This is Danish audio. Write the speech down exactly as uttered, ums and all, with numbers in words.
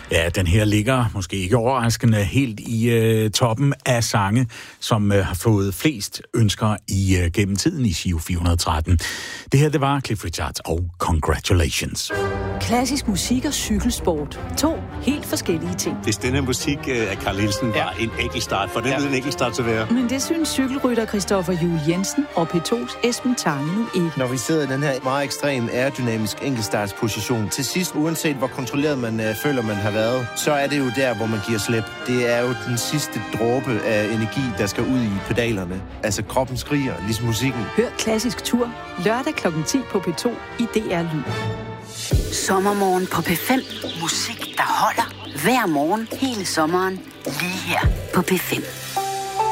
Ja, den her ligger måske ikke overraskende helt i øh, toppen af sange, som øh, har fået flest ønsker i øh, gennem tiden i Giro fire hundrede og tretten. Det her, det var Cliff Richard og Congratulations. Klassisk musik og cykelsport. To helt forskellige ting. Hvis denne musik øh, af Carl Nielsen var ja. en enkeltstart, for den ja. vil en enkeltstart til være. Men det synes cykelrytter Christoffer Juhl Jensen og P to's Esben Tange nu ikke. Når vi sidder i den her meget ekstrem aerodynamisk enkeltstartsposition, til sidst, uanset hvor kontrolleret man øh, føler, man har været, så er det jo der, hvor man giver slip. Det er jo den sidste dråbe af energi, der skal ud i pedalerne. Altså kroppen skriger, ligesom musikken. Hør Klassisk Tur lørdag klokken ti på P to i D R Lyd. Sommermorgen på P fem. Musik, der holder hver morgen hele sommeren lige her på P fem.